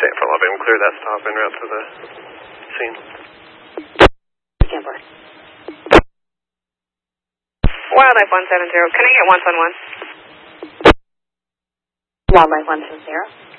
Sanford 11, clear that stop en route to the scene. Camper. Wildlife 170, can I get 111? Wildlife 170.